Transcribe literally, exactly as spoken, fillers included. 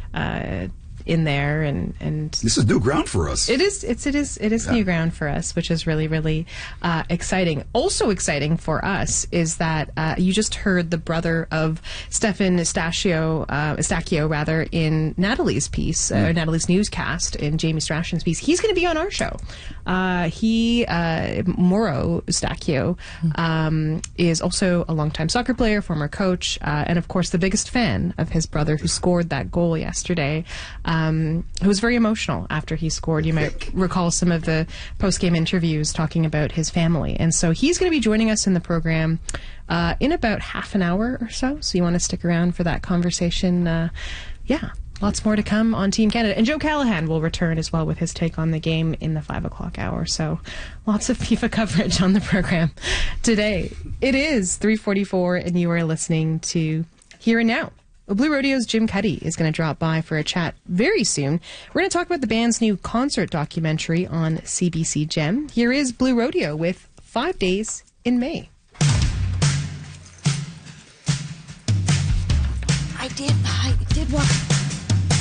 uh, in there, and and this is new ground for us. It is. It's it is it is yeah. new ground for us, which is really really uh, exciting. Also exciting for us is that uh, you just heard the brother of Stefan Estachio, uh, Estachio rather, in Natalie's piece, mm. uh, Natalie's newscast, in Jamie Strachan's piece. He's going to be on our show. Uh, he uh, Mauro Estachio um, is also a longtime soccer player, former coach, uh, and of course the biggest fan of his brother who scored that goal yesterday. Um, who was very emotional after he scored. You might recall some of the post-game interviews talking about his family. And so he's going to be joining us in the program uh, in about half an hour or so. So you want to stick around for that conversation. Uh, yeah, lots more to come on Team Canada. And Joe Callahan will return as well with his take on the game in the five o'clock hour. So lots of FIFA coverage on the program today. It is three forty-four and you are listening to Here and Now. Well, Blue Rodeo's Jim Cuddy is going to drop by for a chat very soon. We're going to talk about the band's new concert documentary on C B C Gem. Here is Blue Rodeo with Five Days in May. I did, I did what?